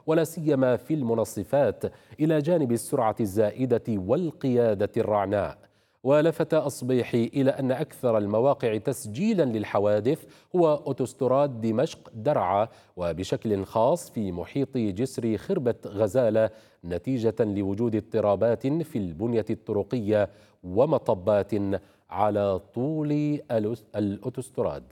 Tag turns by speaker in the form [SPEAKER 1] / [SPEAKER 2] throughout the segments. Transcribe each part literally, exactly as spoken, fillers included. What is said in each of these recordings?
[SPEAKER 1] ولا سيما في المنصفات، إلى جانب السرعة الزائدة والقيادة الرعناء. ولفت الصبيحي إلى أن أكثر المواقع تسجيلا للحوادث هو أوتوستراد دمشق درعا، وبشكل خاص في محيط جسر خربة غزالة، نتيجة لوجود اضطرابات في البنية الطرقية ومطبات على طول الأوتوستراد.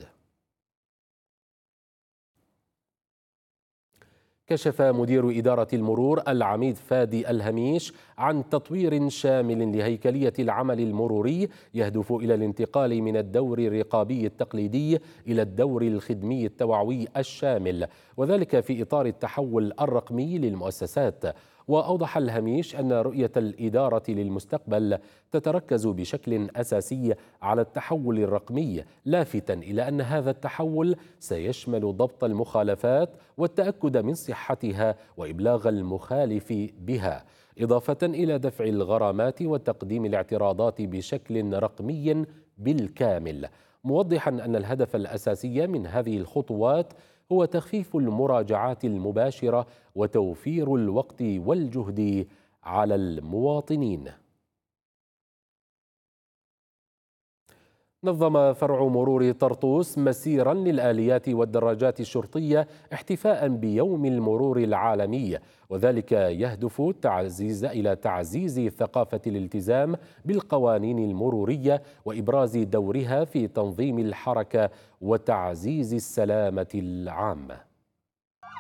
[SPEAKER 1] كشف مدير إدارة المرور العميد فادي الهميش عن تطوير شامل لهيكلية العمل المروري يهدف إلى الانتقال من الدور الرقابي التقليدي إلى الدور الخدمي التوعوي الشامل، وذلك في إطار التحول الرقمي للمؤسسات. وأوضح الهميش أن رؤية الإدارة للمستقبل تتركز بشكل أساسي على التحول الرقمي، لافتاً إلى أن هذا التحول سيشمل ضبط المخالفات والتأكد من صحتها وإبلاغ المخالف بها، إضافة إلى دفع الغرامات وتقديم الاعتراضات بشكل رقمي بالكامل، موضحاً أن الهدف الأساسي من هذه الخطوات هو تخفيف المراجعات المباشرة وتوفير الوقت والجهد على المواطنين. نظم فرع مرور طرطوس مسيرا للآليات والدراجات الشرطية احتفاء بيوم المرور العالمي، وذلك يهدف تعزيز إلى تعزيز ثقافة الالتزام بالقوانين المرورية وإبراز دورها في تنظيم الحركة وتعزيز السلامة العامة.